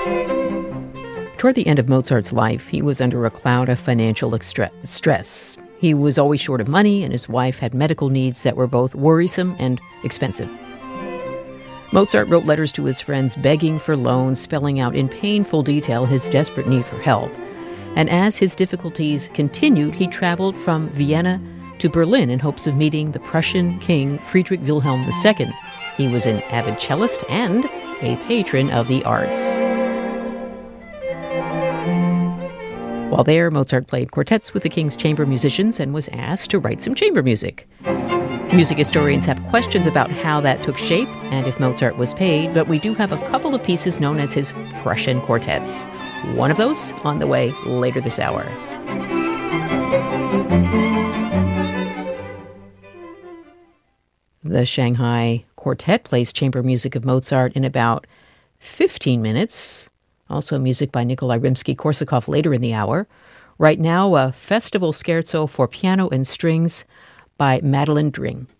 Toward the end of Mozart's life, he was under a cloud of financial stress. He was always short of money, and his wife had medical needs that were both worrisome and expensive. Mozart wrote letters to his friends begging for loans, spelling out in painful detail his desperate need for help. And as his difficulties continued, he traveled from Vienna to Berlin in hopes of meeting the Prussian King Friedrich Wilhelm II. He was an avid cellist and a patron of the arts. While there, Mozart played quartets with the king's chamber musicians and was asked to write some chamber music. Music historians have questions about how that took shape and if Mozart was paid, but we do have a couple of pieces known as his Prussian quartets. One of those on the way later this hour. The Shanghai Quartet plays chamber music of Mozart in about 15 minutes. Also music by Nikolai Rimsky-Korsakov later in the hour. Right now, a festival scherzo for piano and strings by Madeline Dring.